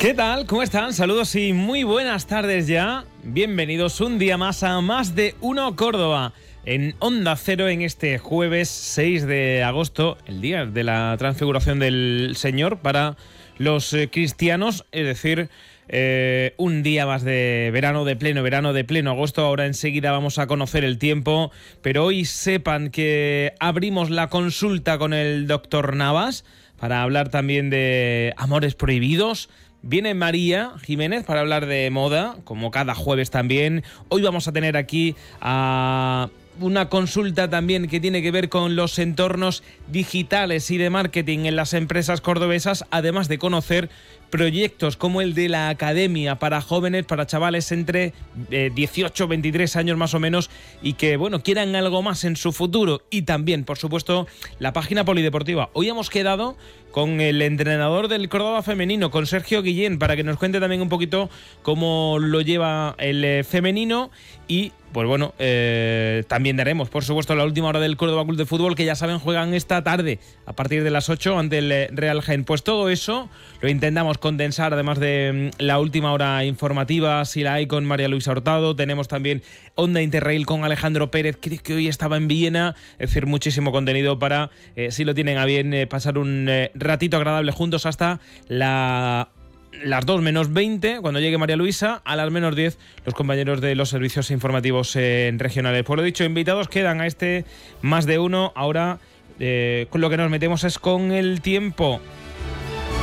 ¿Qué tal? ¿Cómo están? Saludos y muy buenas tardes ya. Bienvenidos un día más a Más de Uno Córdoba en Onda Cero en este jueves 6 de agosto, el día de la transfiguración del Señor para los cristianos, es decir, un día más de verano, de pleno agosto. Ahora enseguida vamos a conocer el tiempo, pero hoy sepan que abrimos la consulta con el doctor Navas para hablar también de amores prohibidos. Viene María Jiménez para hablar de moda, como cada jueves también. Hoy vamos a tener aquí a una consulta también que tiene que ver con los entornos digitales y de marketing en las empresas cordobesas, además de conocer proyectos como el de la Academia para jóvenes, para chavales entre 18 23 años más o menos y que, bueno, quieran algo más en su futuro. Y también, por supuesto, la página polideportiva. Hoy hemos quedado con el entrenador del Córdoba femenino, con Sergio Guillén, para que nos cuente también un poquito cómo lo lleva el femenino. Y pues bueno, también daremos, por supuesto, la última hora del Córdoba Club de Fútbol, que ya saben, juegan esta tarde a partir de las 8 ante el Real Jaén. Pues todo eso lo intentamos condensar, además de la última hora informativa, si la hay, con María Luisa Hurtado. Tenemos también Onda Interrail con Alejandro Pérez, que hoy estaba en Viena. Es decir, muchísimo contenido para, si lo tienen a bien, pasar un ratito agradable juntos hasta las 2 menos 20, cuando llegue María Luisa. A las menos 10, los compañeros de los servicios informativos regionales. Por lo dicho, invitados quedan a este Más de Uno. Ahora, con lo que nos metemos es con el tiempo.